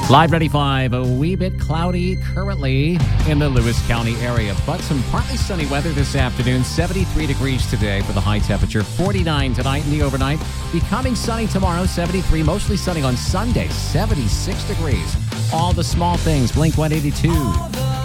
Live 95, a wee bit cloudy currently in the Lewis County area, but some partly sunny weather this afternoon. 73 degrees today for the high temperature, 49 tonight in the overnight. Becoming sunny tomorrow, 73, mostly sunny on Sunday, 76 degrees. All the small things, Blink 182.